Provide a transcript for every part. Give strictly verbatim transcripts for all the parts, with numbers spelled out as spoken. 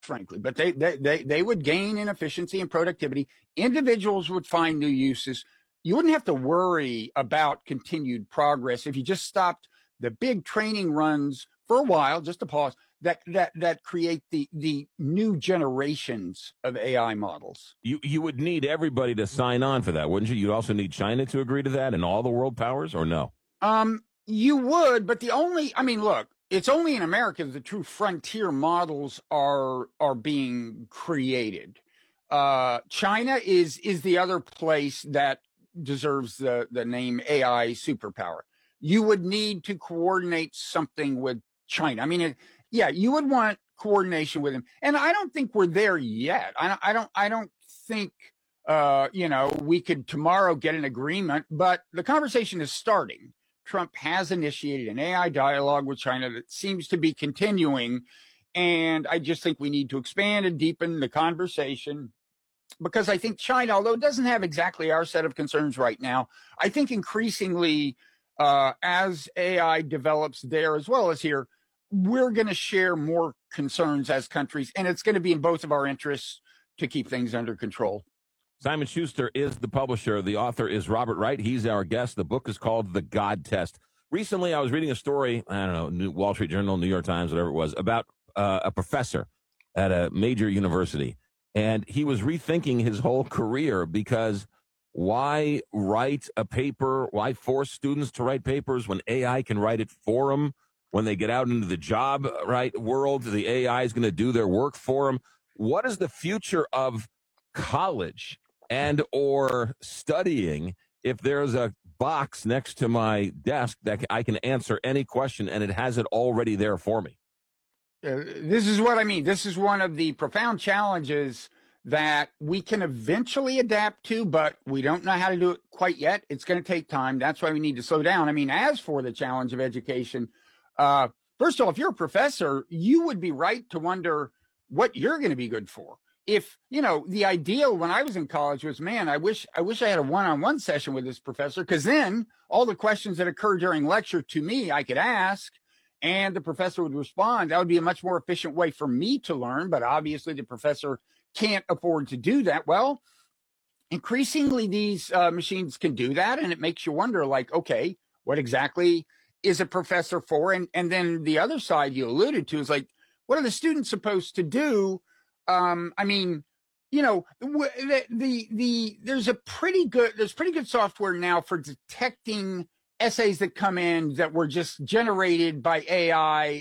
frankly, but they, they, they, they would gain in efficiency and productivity. Individuals would find new uses. You wouldn't have to worry about continued progress if you just stopped the big training runs for a while, just to pause, that that that create the the new generations of A I models. You you would need everybody to sign on for that, wouldn't you? You'd also need China to agree to that and all the world powers, or no? Um, you would, but the only, I mean, look, it's only in America that the true frontier models are are being created. Uh, China is is the other place that deserves the the name A I superpower. You would need to coordinate something with China. I mean, it, yeah, you would want coordination with them, and I don't think we're there yet. I don't, I don't, I don't think uh, you know we could tomorrow get an agreement, but the conversation is starting. Trump has initiated an A I dialogue with China that seems to be continuing, and I just think we need to expand and deepen the conversation. Because I think China, although it doesn't have exactly our set of concerns right now, I think increasingly uh, as A I develops there as well as here, we're going to share more concerns as countries, and it's going to be in both of our interests to keep things under control. Simon Schuster is the publisher. The author is Robert Wright. He's our guest. The book is called The God Test. Recently, I was reading a story, I don't know, New, Wall Street Journal, New York Times, whatever it was, about uh, a professor at a major university. And he was rethinking his whole career because why write a paper? Why force students to write papers when A I can write it for them? When they get out into the job right world, the A I is going to do their work for them. What is the future of college and or studying if there's a box next to my desk that I can answer any question and it has it already there for me? Uh, this is what I mean. This is one of the profound challenges that we can eventually adapt to, but we don't know how to do it quite yet. It's going to take time. That's why we need to slow down. I mean, as for the challenge of education, uh, first of all, if you're a professor, you would be right to wonder what you're going to be good for. If, you know, the ideal when I was in college was, man, I wish I wish I had a one-on-one session with this professor, because then all the questions that occur during lecture to me, I could ask, and the professor would respond. That would be a much more efficient way for me to learn, but obviously the professor can't afford to do that. Well, increasingly these uh, machines can do that, and it makes you wonder, like, okay, what exactly is a professor for? And and then the other side you alluded to is like, what are the students supposed to do? Um, I mean, you know, the, the the there's a pretty good there's pretty good software now for detecting essays that come in that were just generated by A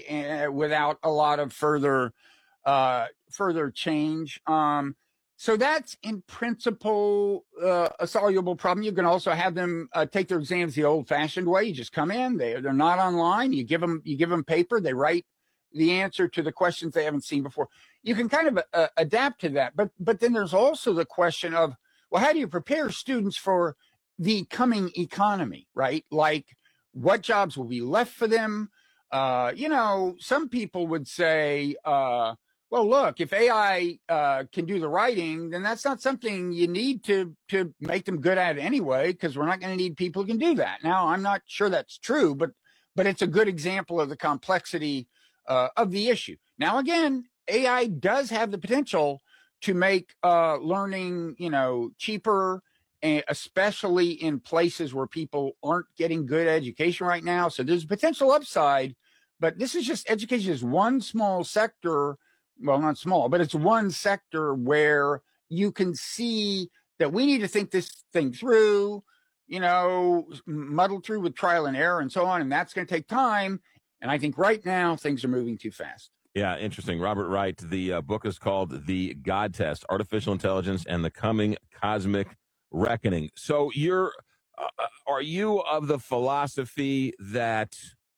I uh, without a lot of further uh, further change. Um, so that's in principle uh, a soluble problem. You can also have them uh, take their exams the old-fashioned way. You just come in; they they're not online. You give them you give them paper. They write the answer to the questions they haven't seen before. You can kind of uh, adapt to that. But but then there's also the question of, well, how do you prepare students for the coming economy, right? Like, what jobs will be left for them? Uh, you know, some people would say, uh, well, look, if A I uh, can do the writing, then that's not something you need to to make them good at anyway, because we're not going to need people who can do that. Now, I'm not sure that's true, but but it's a good example of the complexity uh, of the issue. Now, again, A I does have the potential to make uh, learning, you know, cheaper, and especially in places where people aren't getting good education right now. So there's potential upside, but this is just education is one small sector. Well, not small, but it's one sector where you can see that we need to think this thing through, you know, muddle through with trial and error and so on. And that's going to take time. And I think right now things are moving too fast. Yeah, interesting. Robert Wright, the uh, book is called The God Test, Artificial Intelligence and the Coming Cosmic Reckoning. So you're, uh, are you of the philosophy that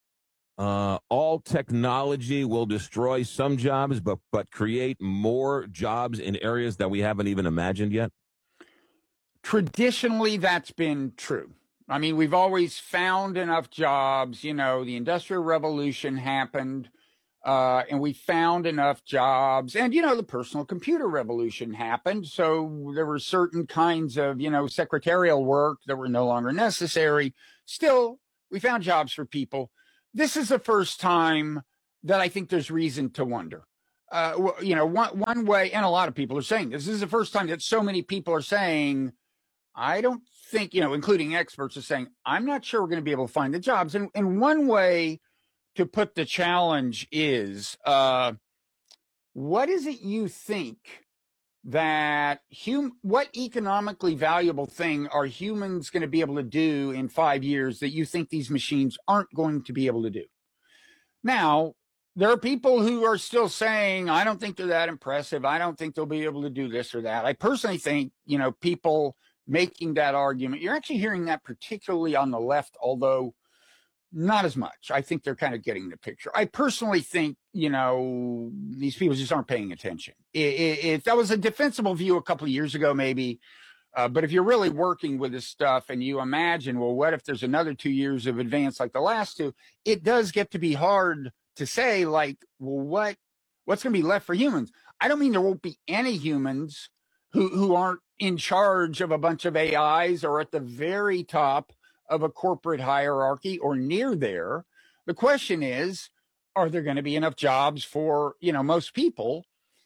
uh, all technology will destroy some jobs, but, but create more jobs in areas that we haven't even imagined yet? Traditionally, that's been true. I mean, we've always found enough jobs. You know, the Industrial Revolution happened. Uh, and we found enough jobs, and, you know, the personal computer revolution happened. So there were certain kinds of, you know, secretarial work that were no longer necessary. Still, we found jobs for people. This is the first time that I think there's reason to wonder. uh, well, you know, one one way, and a lot of people are saying this, this is the first time that so many people are saying, I don't think, you know, including experts are saying, I'm not sure we're going to be able to find the jobs. And, and one way to put the challenge is, uh, what is it you think that hum what economically valuable thing are humans going to be able to do in five years that you think these machines aren't going to be able to do? Now, there are people who are still saying, I don't think they're that impressive. I don't think they'll be able to do this or that. I personally think, you know, people making that argument, you're actually hearing that particularly on the left, although not as much. I think they're kind of getting the picture. I personally think, you know, these people just aren't paying attention. It, it, it, that was a defensible view a couple of years ago, maybe. Uh, but if you're really working with this stuff and you imagine, well, what if there's another two years of advance like the last two? It does get to be hard to say, like, well, what what's going to be left for humans? I don't mean there won't be any humans who, who aren't in charge of a bunch of A Is or at the very top of a corporate hierarchy or near there. The question is, are there going to be enough jobs for, you know, most people?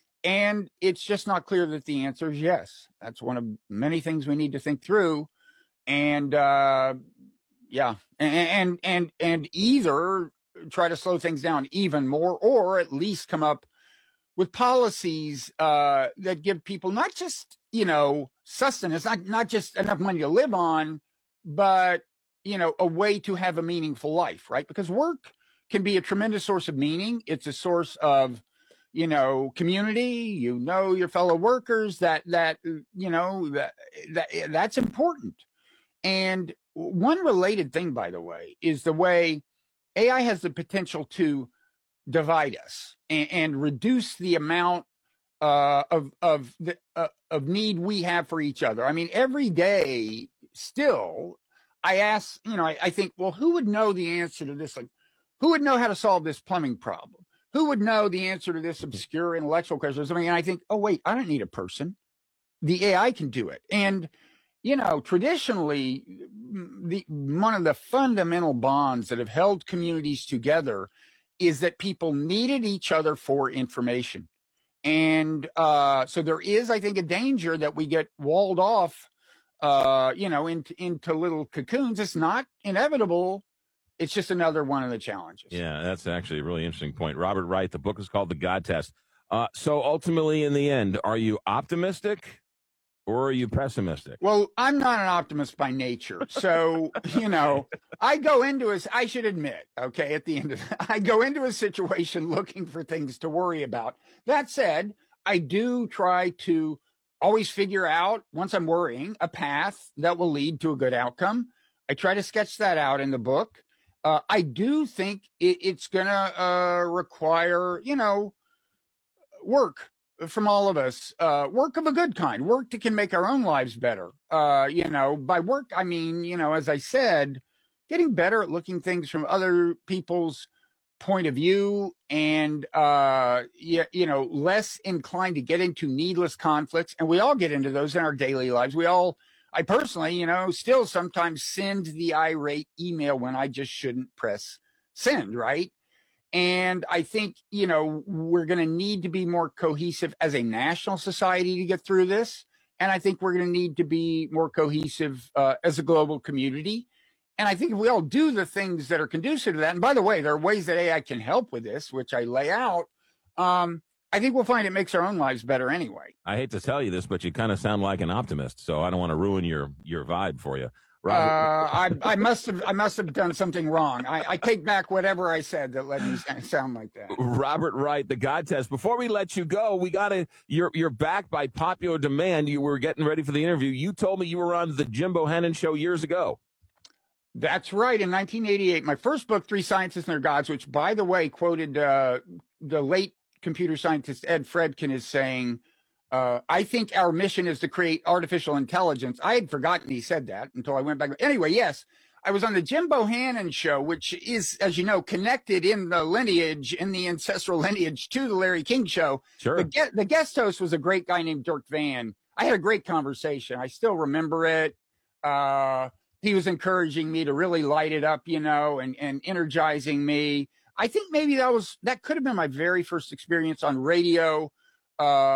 And it's just not clear that the answer is yes. That's one of many things we need to think through. And uh, yeah, and, and and and either try to slow things down even more, or at least come up with policies uh, that give people not just, you know, sustenance, not not just enough money to live on, but, you know, a way to have a meaningful life, right? Because work can be a tremendous source of meaning. It's a source of, you know, community, you know, your fellow workers, that, that, you know, that, that that's important. And one related thing, by the way, is the way A I has the potential to divide us and, and reduce the amount uh, of, of, the, uh, of need we have for each other. I mean, every day still, I ask, you know, I, I think, well, who would know the answer to this? Like, who would know how to solve this plumbing problem? Who would know the answer to this obscure intellectual question or something? And I think, oh, wait, I don't need a person. The A I can do it. And, you know, traditionally, the one of the fundamental bonds that have held communities together is that people needed each other for information. And uh, so there is, I think, a danger that we get walled off, uh, you know, into, into little cocoons. It's not inevitable. It's just another one of the challenges. Yeah, that's actually a really interesting point. Robert Wright, the book is called The God Test. Uh, so ultimately, in the end, are you optimistic or are you pessimistic? Well, I'm not an optimist by nature. So, you know, I go into a, I should admit, okay, at the end of it, I go into a situation looking for things to worry about. That said, I do try to always figure out, once I'm worrying, a path that will lead to a good outcome. I try to sketch that out in the book. Uh, I do think it, it's going to uh, require, you know, work from all of us, uh, work of a good kind, work that can make our own lives better. Uh, you know, by work, I mean, you know, as I said, getting better at looking things from other people's point of view and, uh, you, you know, less inclined to get into needless conflicts. And we all get into those in our daily lives. We all, I personally, you know, still sometimes send the irate email when I just shouldn't press send, right? And I think, you know, we're going to need to be more cohesive as a national society to get through this. And I think we're going to need to be more cohesive uh, as a global community. And I think if we all do the things that are conducive to that, and by the way, there are ways that A I can help with this, which I lay out, um, I think we'll find it makes our own lives better anyway. I hate to tell you this, but you kind of sound like an optimist, so I don't want to ruin your your vibe for you. Robert. Uh, I, I must have I must have done something wrong. I, I take back whatever I said that led me sound like that. Robert Wright, The God Test. Before we let you go, we got to. You're you're back by popular demand. You were getting ready for the interview. You told me you were on the Jim Bohannon show years ago. That's right. In nineteen eighty-eight, my first book, Three Scientists and Their Gods, which, by the way, quoted uh, the late computer scientist Ed Fredkin as saying, uh, I think our mission is to create artificial intelligence. I had forgotten he said that until I went back. Anyway, yes, I was on the Jim Bohannon show, which is, as you know, connected in the lineage, in the ancestral lineage to the Larry King show. Sure. The, the guest host was a great guy named Dirk Van. I had a great conversation. I still remember it. Uh, he was encouraging me to really light it up, you know, and, and energizing me. I think maybe that was that could have been my very first experience on radio. Uh,